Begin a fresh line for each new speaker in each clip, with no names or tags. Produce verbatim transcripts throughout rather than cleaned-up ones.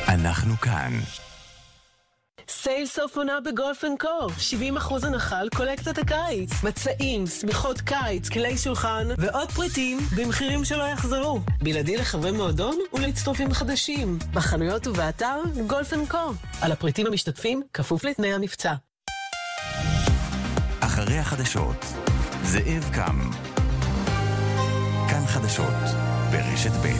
אנחנו כאן.
סייל סוף עונה בגולף אנד קו. שבעים אחוז הנחה על קולקציית הקיץ. מצעים, סמיכות קיץ, כלי שולחן ועוד פריטים במחירים שלא יחזרו. בלעדי לחברי מועדון ולהצטרפים חדשים. בחנויות ובאתר גולף אנד קו. על הפריטים המשתתפים כפוף לתנאי המבצע.
אחרי החדשות, זאב קם. כאן חדשות ברשת ב'.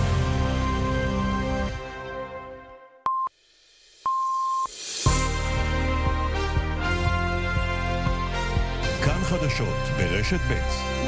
כאן חדשות ברשת ב'.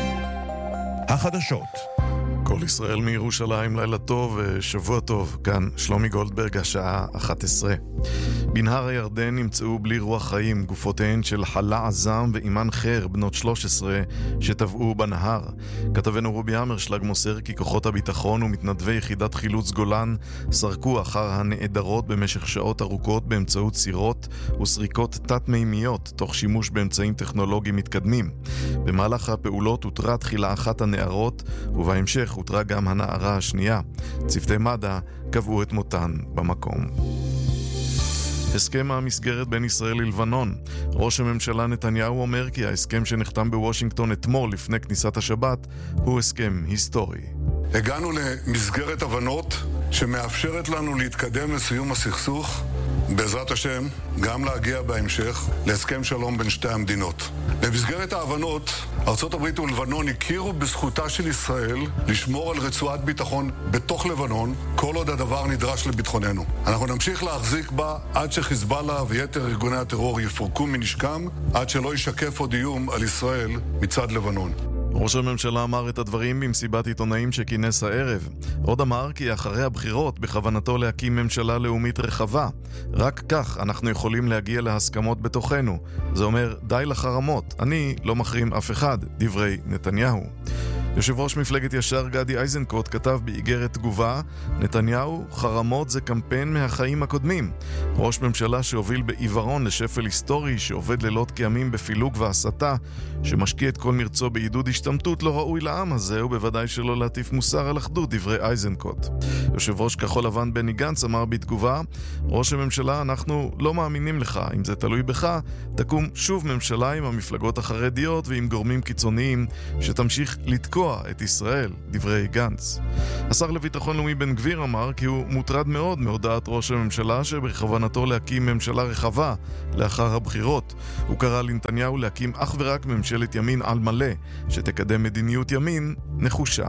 החדשות. כל ישראל מירושלים, לילה טוב ושבוע טוב. כאן שלומי גולדברג, השעה אחת עשרה. בנהר הירדן נמצאו בלי רוח חיים גופותיהן של חלה עזם ואימן חר בנות שלוש עשרה שטבעו בנהר. כתבנו רובי המרשלג מוסר כי כוחות הביטחון ומתנדבי יחידת חילוץ גולן סרקו אחר הנעדרות במשך שעות ארוכות באמצעות סירות וסריקות תת-מימיות תוך שימוש באמצעים טכנולוגיים מתקדמים. במהלך הפעולות הותרה תחילה אחת הנערות ובהמשך הותרה גם הנערה השנייה. צוותי מד"א קבעו את מותן במקום. הסכם המסגרת בין ישראל ללבנון. ראש הממשלה נתניהו אומר כי ההסכם שנחתם בוושינגטון אתמול לפני כניסת השבת הוא הסכם היסטורי.
הגענו למסגרת הבנות שמאפשרת לנו להתקדם לסיום הסכסוך, בעזרת השם גם להגיע בהמשך להסכם שלום בין שתי המדינות. במסגרת ההבנות, ארצות הברית ולבנון הכירו בזכותה של ישראל לשמור על רצועת ביטחון בתוך לבנון, כל עוד הדבר נדרש לביטחוננו. אנחנו נמשיך להחזיק בה עד שחיזבאללה ויתר ארגוני הטרור יפורקו מנשקם, עד שלא ישקף עוד איום על ישראל מצד לבנון.
ראש הממשלה אמר את הדברים במסיבת עיתונאים שכינס הערב. עוד אמר כי אחרי הבחירות בכוונתו להקים ממשלה לאומית רחבה. רק כך אנחנו יכולים להגיע להסכמות בתוכנו. זה אומר די לחרמות. אני לא מחרים אף אחד, דברי נתניהו. יושב ראש מפלגת ישר גדי איזנקוט כתב באיגרת תגובה: נתניהו, חרמות זה קמפיין מהחיים הקודמים. ראש ממשלה שהוביל בעיוורון לשפל היסטורי, שעובד לילות כימים בפילוג והסתה, שמשקיע את כל מרצו בעידוד השתמטות, לא ראוי לעם הזה, ובוודאי שלא להטיף מוסר על אחדות, דברי איזנקוט. יושב ראש כחול לבן בני גנץ אמר בתגובה: ראש הממשלה, אנחנו לא מאמינים לך. אם זה תלוי בך, תקום שוב ממשלה עם המפלגות החרדיות ועם גורמים קיצוניים שתמשיך לתקוע את ישראל, דברי גנץ. השר לביטחון לאומי בן גביר אמר כי הוא מוטרד מאוד מהודעת ראש הממשלה שבכוונתו להקים ממשלה רחבה לאחר הבחירות. הוא קרא לנתניהו להקים אך ורק ממשלת ימין על מלא שתקדם מדיניות ימין נחושה.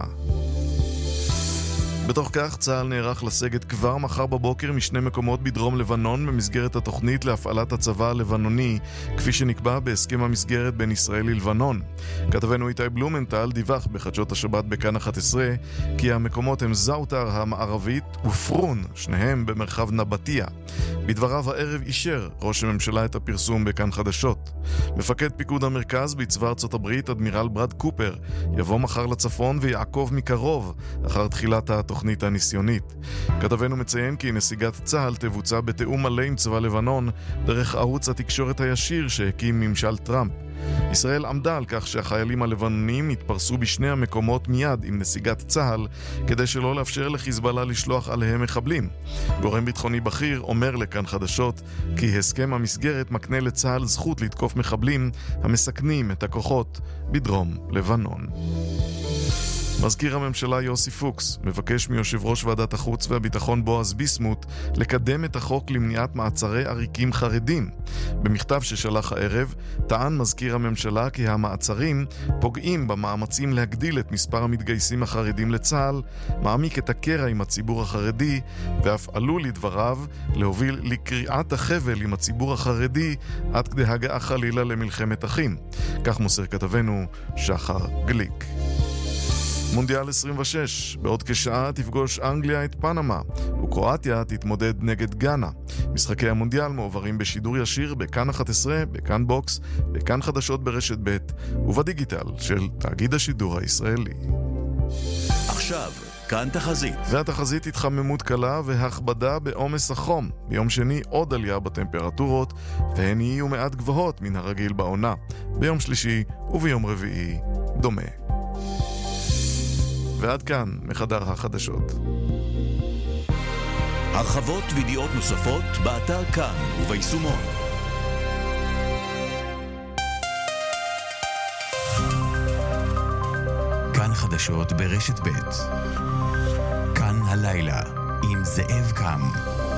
בתוך כך צה"ל נערך לסגת כבר מחר בבוקר משני מקומות בדרום לבנון במסגרת התוכנית להפעלת הצבא הלבנוני כפי שנקבע בהסכם המסגרת בין ישראל ללבנון. כתבנו איתי בלומנטל דיווח בחדשות השבת בכאן אחת עשרה כי המקומות הם זאוטר המערבית ופרון, שניהם במרחב נבטיה. בדבריו הערב אישר ראש הממשלה את הפרסום בכאן חדשות. מפקד פיקוד המרכז בצבא ארצות הברית אדמירל ברד קופר יבוא מחר לצפון ויעקוב מקרוב אחר תחילת התוכנית הניסיונית. כתבנו מציין כי נסיגת צה"ל תבוצע בתאום מלא עם צבא לבנון דרך ערוץ התקשורת הישיר שהקים ממשל טראמפ. ישראל עמדה על כך שהחיילים הלבנונים יתפרסו בשני המקומות מיד עם נסיגת צה"ל כדי שלא לאפשר לחיזבאללה לשלוח עליהם מחבלים. גורם ביטחוני בכיר אומר לכאן חדשות כי הסכם המסגרת מקנה לצה"ל זכות לתקוף מחבלים המסכנים את הכוחות בדרום לבנון. מזכיר הממשלה יוסי פוקס מבקש מיושב ראש ועדת החוץ והביטחון בועז ביסמוט לקדם את החוק למניעת מעצרי עריקים חרדים. במכתב ששלח הערב טען מזכיר הממשלה כי המעצרים פוגעים במאמצים להגדיל את מספר המתגייסים החרדים לצה"ל, מעמיק את הקרע עם הציבור החרדי ואף עלול לדבריו להוביל לקריעת החבל עם הציבור החרדי עד כדי הגעה חלילה למלחמת אחים. כך מוסר כתבנו שחר גליק. מונדיאל עשרים ושש, בעוד כשעה תפגוש אנגליה את פנמה, וקרואטיה תתמודד נגד גאנה. משחקי המונדיאל מועברים בשידור ישיר בכאן אחת עשרה, בכאן בוקס, בכאן חדשות ברשת ב' ובדיגיטל של תאגיד השידור הישראלי.
עכשיו, כאן תחזית.
והתחזית התחממות קלה והכבדה בעומס החום. ביום שני עוד עלייה בטמפרטורות, והן יהיו מעט גבוהות מן הרגיל בעונה. ביום שלישי וביום רביעי דומה. ועד כאן מחדר החדשות.
הרחבות וידיעות נוספות באתר כאן וביישומון. כאן חדשות ברשת ב'. כאן הלילה עם זאב קם.